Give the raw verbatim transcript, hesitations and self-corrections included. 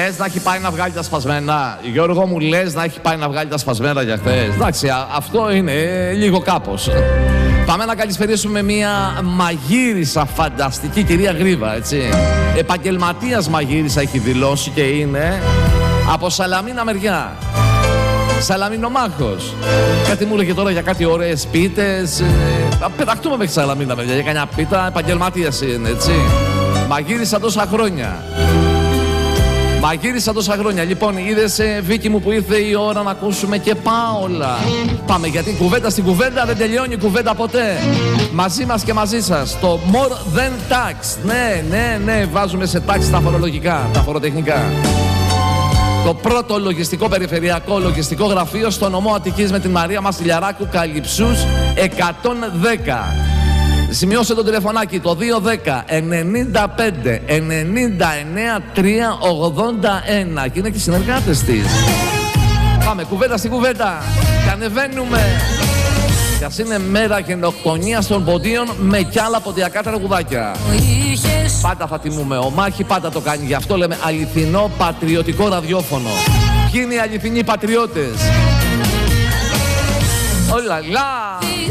λες να έχει πάει να βγάλει τα σπασμένα. Γιώργο μου, λες να έχει πάει να βγάλει τα σπασμένα για χθες. Εντάξει, α, αυτό είναι ε, λίγο κάπως. Πάμε να καλησπερίσουμε μια μαγείρισα φανταστική, κυρία Γρήβα, έτσι. Επαγγελματίας μαγείρισα έχει δηλώσει και είναι από Σαλαμίνα μεριά. Σαλαμινομάχος. Κάτι μου έλεγε τώρα για κάτι ωραίες πίτες. Ε, θα πεταχτούμε μέχρι Σαλαμίνα μεριά για κανένα πίτα. Επαγγελματίας είναι, έτσι. Μαγείρισα τόσα χρόνια. Μαγείρισα τόσα χρόνια. Λοιπόν, είδες, Βίκυ μου, που ήρθε η ώρα να ακούσουμε και Πάολα. Πάμε, γιατί κουβέντα στην κουβέντα δεν τελειώνει η κουβέντα ποτέ. Μαζί μας και μαζί σας. Το More Than Tax. Ναι, ναι, ναι, βάζουμε σε τάξη τα φορολογικά, τα φοροτεχνικά. Το πρώτο λογιστικό περιφερειακό λογιστικό γραφείο στο νομό Αττικής με την Μαρία Μασιλιαράκου, Καλυψούς εκατόν δέκα. Σημειώστε το τηλεφωνάκι, το δύο δέκα ενενήντα πέντε ενενήντα εννέα τρία ογδόντα ένα. Και είναι και οι συνεργάτες της. Πάμε, κουβέντα στην κουβέντα. Και ανεβαίνουμε. Κι ας είναι μέρα γενοκτονίας των ποντίων με κι άλλα ποντιακά τραγουδάκια. Πάντα θα τιμούμε. Ο Μάχη πάντα το κάνει. Γι' αυτό λέμε αληθινό πατριωτικό ραδιόφωνο. Ποιοι είναι οι αληθινοί πατριώτες? Όλα λα!